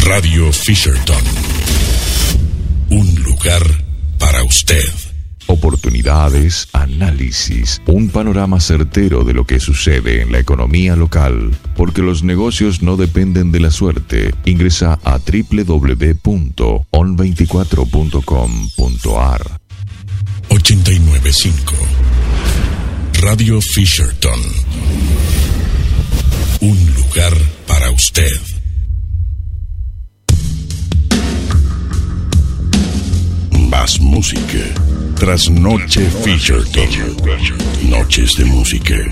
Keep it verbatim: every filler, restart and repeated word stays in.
Radio Fisherton. Un lugar para usted. Oportunidades, análisis, un panorama certero de lo que sucede en la economía local, porque los negocios no dependen de la suerte. Ingresa a doble u doble u doble u punto on veinticuatro punto com punto a r. ochenta y nueve punto cinco Radio Fisherton. Un lugar para usted. Más música. Tras Noche Fisherton. Noches de música.